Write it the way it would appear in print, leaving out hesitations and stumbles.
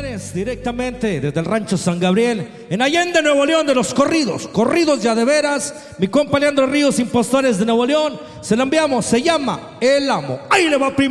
Directamente desde el rancho San Gabriel, en Allende, Nuevo León, de los corridos ya de veras. Mi compa Leandro Ríos, Impostores de Nuevo León, se lo enviamos, se llama El Amo. Ahí le va, primo.